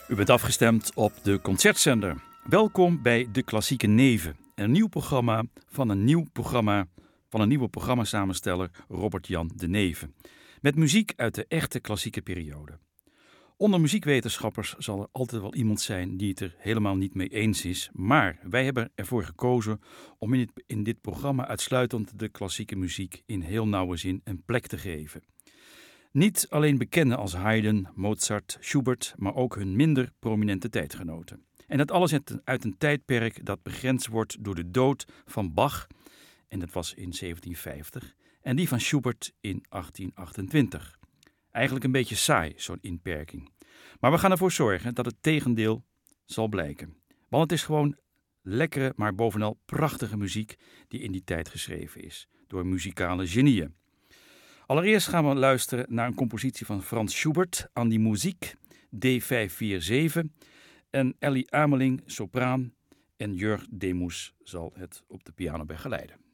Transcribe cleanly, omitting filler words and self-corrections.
U bent afgestemd op de Concertzender. Welkom bij De Klassieke Neven, een nieuw programma van een nieuwe programmasamensteller Robert-Jan de Neve. Met muziek uit de echte klassieke periode. Onder muziekwetenschappers zal er altijd wel iemand zijn die het er helemaal niet mee eens is. Maar wij hebben ervoor gekozen om in dit programma uitsluitend de klassieke muziek in heel nauwe zin een plek te geven. Niet alleen bekenden als Haydn, Mozart, Schubert, maar ook hun minder prominente tijdgenoten. En dat alles uit een tijdperk dat begrensd wordt door de dood van Bach, en dat was in 1750, en die van Schubert in 1828. Eigenlijk een beetje saai, zo'n inperking. Maar we gaan ervoor zorgen dat het tegendeel zal blijken. Want het is gewoon lekkere, maar bovenal prachtige muziek die in die tijd geschreven is, door muzikale genieën. Allereerst gaan we luisteren naar een compositie van Franz Schubert, An die Musik, D547. En Ellie Ameling, sopraan, en Jörg Demus zal het op de piano begeleiden.